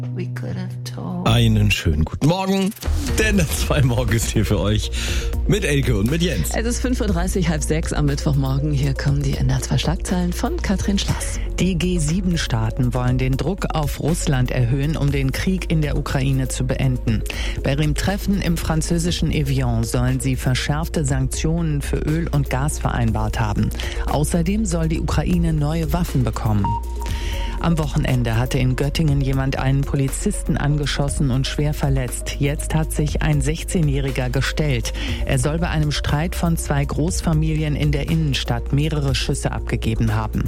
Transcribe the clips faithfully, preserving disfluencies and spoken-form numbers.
Einen schönen guten Morgen, denn der zwei Morgen ist hier für euch mit Elke und mit Jens. Es ist fünf Uhr dreißig, halb sechs am Mittwochmorgen. Hier kommen die N D R zwei Schlagzeilen von Katrin Schlass. Die G sieben Staaten wollen den Druck auf Russland erhöhen, um den Krieg in der Ukraine zu beenden. Bei ihrem Treffen im französischen Evian sollen sie verschärfte Sanktionen für Öl und Gas vereinbart haben. Außerdem soll die Ukraine neue Waffen bekommen. Am Wochenende hatte in Göttingen jemand einen Polizisten angeschossen und schwer verletzt. Jetzt hat sich ein sechzehnjähriger gestellt. Er soll bei einem Streit von zwei Großfamilien in der Innenstadt mehrere Schüsse abgegeben haben.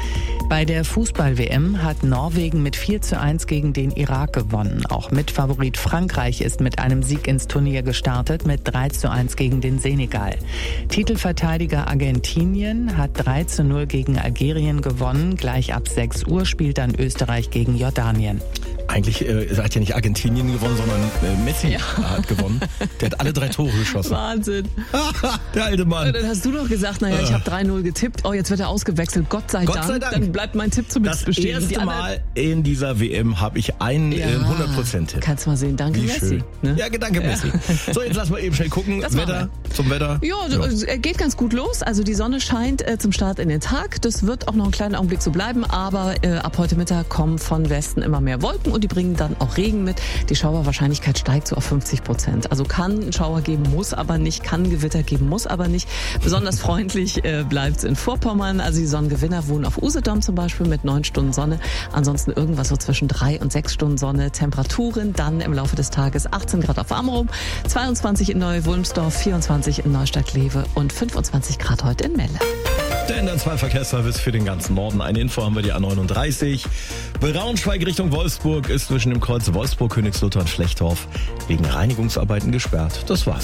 Bei der Fußball-W M hat Norwegen mit vier zu eins gegen den Irak gewonnen. Auch Mitfavorit Frankreich ist mit einem Sieg ins Turnier gestartet mit drei zu eins gegen den Senegal. Titelverteidiger Argentinien hat drei zu null gegen Algerien gewonnen. Gleich ab sechs Uhr spielt dann Österreich gegen Jordanien. Eigentlich äh, hat ja nicht Argentinien gewonnen, sondern äh, Messi Ja. hat gewonnen. Der hat alle drei Tore geschossen. Wahnsinn. Der alte Mann. Und dann hast du doch gesagt, naja, ich habe drei null getippt. Oh, jetzt wird er ausgewechselt. Gott sei, Gott Dank. sei Dank. Dann bleibt mein Tipp zumindest Das bestehen. erste Die anderen- Mal in dieser W M habe ich einen Ja, äh, hundert Prozent Tipp. Kannst mal sehen. Danke, Wie Messi. schön. Ne? Ja, danke, Messi. So, jetzt lass mal eben schnell gucken. Das machen Wetter, zum Wetter. Ja, so, es geht ganz gut los. Also die Sonne scheint äh, zum Start in den Tag. Das wird auch noch einen kleinen Augenblick so bleiben. Aber äh, ab heute Mittag kommen von Westen immer mehr Wolken und die bringen dann auch Regen mit. Die Schauerwahrscheinlichkeit steigt so auf fünfzig Prozent. Also kann ein Schauer geben, muss aber nicht. Kann Gewitter geben, muss aber nicht. Besonders freundlich äh, bleibt es in Vorpommern. Also die Sonnengewinner wohnen auf Usedom zum Beispiel mit neun Stunden Sonne. Ansonsten irgendwas so zwischen drei und sechs Stunden Sonne. Temperaturen dann im Laufe des Tages achtzehn Grad auf Amrum, zweiundzwanzig in Neu-Wulmsdorf, vierundzwanzig in Neustadt-Glewe und fünfundzwanzig Grad heute in Melle. Der N D R zwei Verkehrsservice für den ganzen Norden. Eine Info haben wir die A neununddreißig. Braunschweig Richtung Wolfsburg ist zwischen dem Kreuz Wolfsburg, Königslutter und Schlechthof wegen Reinigungsarbeiten gesperrt. Das war's.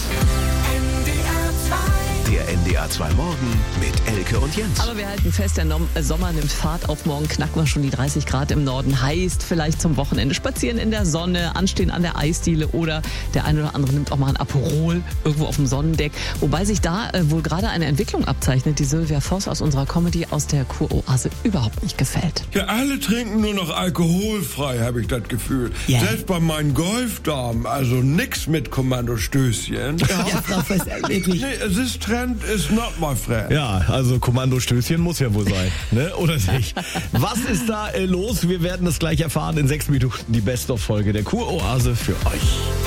Der N D R zwei Morgen mit Elke und Jens. Aber wir halten fest, der Nom- äh, Sommer nimmt Fahrt auf. Morgen knacken wir schon die dreißig Grad im Norden. Heißt vielleicht zum Wochenende spazieren in der Sonne, anstehen an der Eisdiele oder der eine oder andere nimmt auch mal ein Aperol irgendwo auf dem Sonnendeck. Wobei sich da äh, wohl gerade eine Entwicklung abzeichnet, die Sylvia Voss aus unserer Comedy aus der Kuroase überhaupt nicht gefällt. Ja, alle trinken nur noch alkoholfrei, habe ich das Gefühl. Ja. Selbst bei meinen Golfdamen, also nix mit Kommandostößchen. Ja, Frau Voss, wirklich. Nee, this trend is not my friend. Ja, also Kommandostößchen muss ja wohl sein, ne? Oder nicht? Was ist da äh, los? Wir werden das gleich erfahren in sechs Minuten. Die Best-of-Folge der Kuroase für euch.